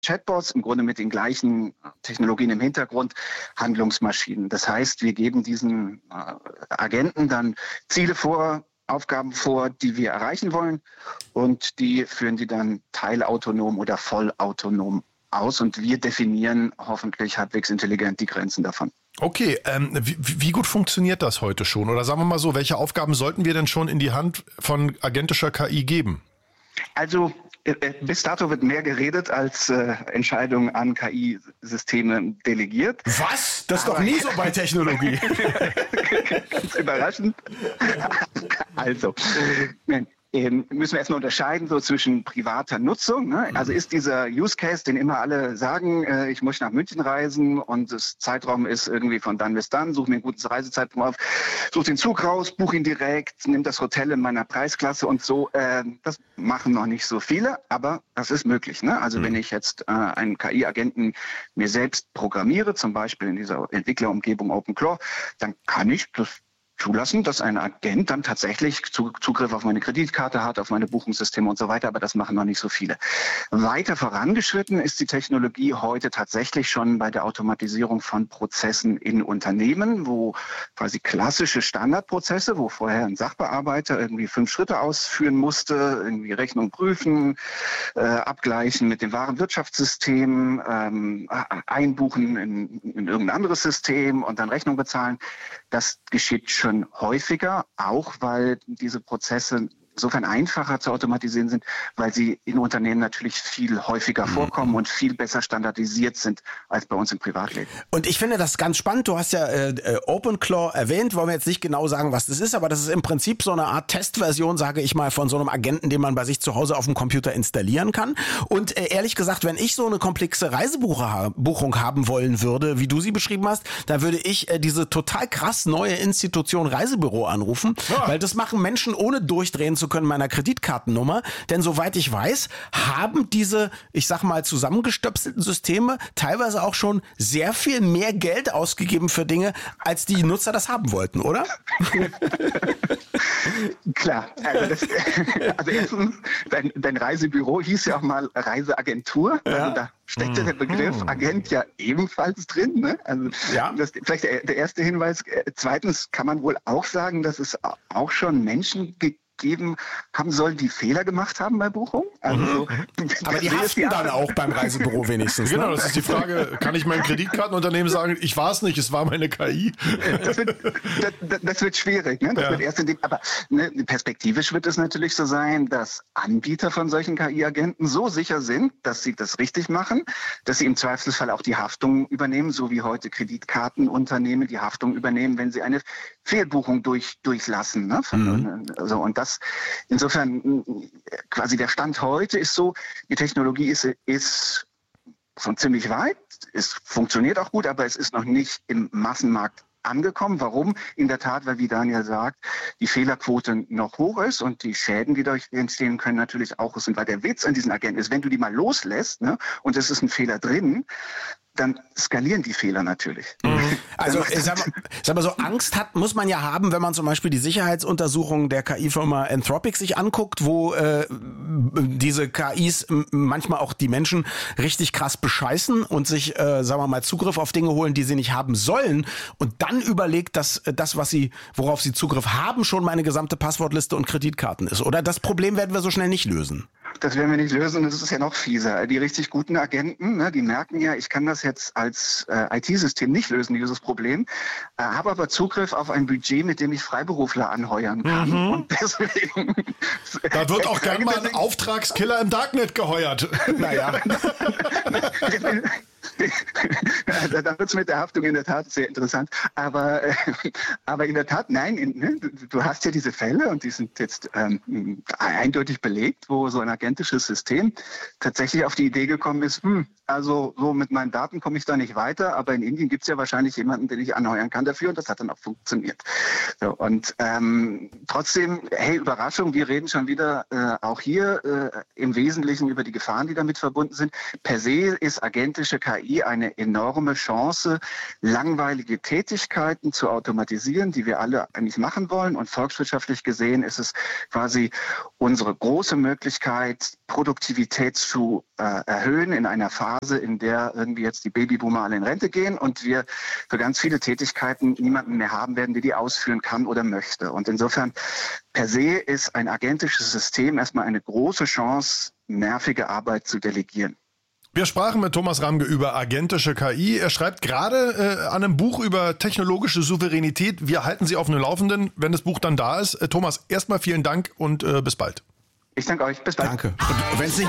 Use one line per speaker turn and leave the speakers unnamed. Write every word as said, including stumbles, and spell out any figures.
Chatbots, im Grunde mit den gleichen Technologien im Hintergrund, Handlungsmaschinen. Das heißt, wir geben diesen äh, Agenten dann Ziele vor, Aufgaben vor, die wir erreichen wollen, und die führen die dann teilautonom oder vollautonom aus, und wir definieren hoffentlich halbwegs intelligent die Grenzen davon.
Okay, ähm, wie, wie gut funktioniert das heute schon? Oder sagen wir mal so, welche Aufgaben sollten wir denn schon in die Hand von agentischer K I geben?
Also äh, bis dato wird mehr geredet, als äh, Entscheidungen an K I-Systeme delegiert.
Was? Das ist doch nie so bei Technologie.
Ganz überraschend. Also, Ähm, müssen wir erstmal unterscheiden so zwischen privater Nutzung. Ne? Also ist dieser Use Case, den immer alle sagen, äh, ich muss nach München reisen und das Zeitraum ist irgendwie von dann bis dann, suche mir ein gutes Reisezeitraum auf, suche den Zug raus, buche ihn direkt, nimm das Hotel in meiner Preisklasse und so. Äh, das machen noch nicht so viele, aber das ist möglich. Ne? Also mhm. wenn ich jetzt äh, einen K I-Agenten mir selbst programmiere, zum Beispiel in dieser Entwicklerumgebung OpenClaw, dann kann ich das zulassen, dass ein Agent dann tatsächlich Zugriff auf meine Kreditkarte hat, auf meine Buchungssysteme und so weiter, aber das machen noch nicht so viele. Weiter vorangeschritten ist die Technologie heute tatsächlich schon bei der Automatisierung von Prozessen in Unternehmen, wo quasi klassische Standardprozesse, wo vorher ein Sachbearbeiter irgendwie fünf Schritte ausführen musste, irgendwie Rechnung prüfen, äh, abgleichen mit dem Warenwirtschaftssystem, ähm, einbuchen in, in irgendein anderes System und dann Rechnung bezahlen. Das geschieht schon häufiger, auch weil diese Prozesse insofern einfacher zu automatisieren sind, weil sie in Unternehmen natürlich viel häufiger vorkommen und viel besser standardisiert sind als bei uns im Privatleben.
Und ich finde das ganz spannend. Du hast ja äh, OpenClaw erwähnt, wollen wir jetzt nicht genau sagen, was das ist, aber das ist im Prinzip so eine Art Testversion, sage ich mal, von so einem Agenten, den man bei sich zu Hause auf dem Computer installieren kann. Und äh, ehrlich gesagt, wenn ich so eine komplexe Reisebuchung haben wollen würde, wie du sie beschrieben hast, dann würde ich äh, diese total krass neue Institution Reisebüro anrufen, ja. Weil das machen Menschen, ohne durchdrehen zu können, meiner Kreditkartennummer. Denn soweit ich weiß, haben diese, ich sag mal, zusammengestöpselten Systeme teilweise auch schon sehr viel mehr Geld ausgegeben für Dinge, als die Nutzer das haben wollten, oder?
Klar. Also, das, also erstens, dein, dein Reisebüro hieß ja auch mal Reiseagentur. Ja. Also da steckte der Begriff Agent ja ebenfalls drin. Ne? Also ja. Das vielleicht der, der erste Hinweis. Zweitens kann man wohl auch sagen, dass es auch schon Menschen gibt, geben haben soll, die Fehler gemacht haben bei Buchung. Also
mhm. Aber die haften dann auch beim Reisebüro wenigstens.
Genau,
ne?
Das ist die Frage, kann ich meinem Kreditkartenunternehmen sagen, ich war es nicht, es war meine K I?
Das wird, das, das wird schwierig. Ne? Das ja. wird erst in dem, aber ne, perspektivisch wird es natürlich so sein, dass Anbieter von solchen K I-Agenten so sicher sind, dass sie das richtig machen, dass sie im Zweifelsfall auch die Haftung übernehmen, so wie heute Kreditkartenunternehmen die Haftung übernehmen, wenn sie eine Fehlbuchung durch, durchlassen. Ne? Mhm. Also, und das insofern quasi der Stand heute ist so, die Technologie ist, ist schon ziemlich weit, es funktioniert auch gut, aber es ist noch nicht im Massenmarkt angekommen. Warum? In der Tat, weil, wie Daniel sagt, die Fehlerquote noch hoch ist und die Schäden, die dadurch entstehen können, natürlich auch sind. Weil der Witz an diesen Agenten ist, wenn du die mal loslässt, ne, und es ist ein Fehler drin, dann skalieren die Fehler natürlich.
Mhm. Also ich sag, mal, sag mal so, Angst hat, muss man ja haben, wenn man zum Beispiel die Sicherheitsuntersuchungen der K I-Firma Anthropic sich anguckt, wo äh, diese K Is manchmal auch die Menschen richtig krass bescheißen und sich, äh, sagen wir mal, Zugriff auf Dinge holen, die sie nicht haben sollen, und dann überlegt, dass das, was sie, worauf sie Zugriff haben, schon meine gesamte Passwortliste und Kreditkarten ist. Oder das Problem werden wir so schnell nicht lösen.
Das werden wir nicht lösen, das ist ja noch fieser. Die richtig guten Agenten, ne, die merken ja, ich kann das jetzt als äh, I T-System nicht lösen, dieses Problem, äh, habe aber Zugriff auf ein Budget, mit dem ich Freiberufler anheuern kann. Mhm. Und deswegen...
Da wird auch gerne mal ein Auftragskiller im Darknet geheuert. Naja.
Dann wird es mit der Haftung in der Tat sehr interessant. Aber, äh, aber in der Tat, nein, in, ne, du hast ja diese Fälle und die sind jetzt ähm, eindeutig belegt, wo so ein agentisches System tatsächlich auf die Idee gekommen ist, hm, also so mit meinen Daten komme ich da nicht weiter, aber in Indien gibt es ja wahrscheinlich jemanden, den ich anheuern kann dafür, und das hat dann auch funktioniert. So, und ähm, trotzdem, hey, Überraschung, wir reden schon wieder äh, auch hier äh, im Wesentlichen über die Gefahren, die damit verbunden sind. Per se ist agentische K I I eine enorme Chance, langweilige Tätigkeiten zu automatisieren, die wir alle eigentlich machen wollen. Und volkswirtschaftlich gesehen ist es quasi unsere große Möglichkeit, Produktivität zu äh, erhöhen in einer Phase, in der irgendwie jetzt die Babyboomer alle in Rente gehen und wir für ganz viele Tätigkeiten niemanden mehr haben werden, der die ausführen kann oder möchte. Und insofern per se ist ein agentisches System erstmal eine große Chance, nervige Arbeit zu delegieren.
Wir sprachen mit Thomas Ramge über agentische K I. Er schreibt gerade äh, an einem Buch über technologische Souveränität. Wir halten Sie auf dem Laufenden, wenn das Buch dann da ist. Äh, Thomas, erstmal vielen Dank und äh, bis bald.
Ich danke euch. Bis bald.
Danke. Und wenn es nicht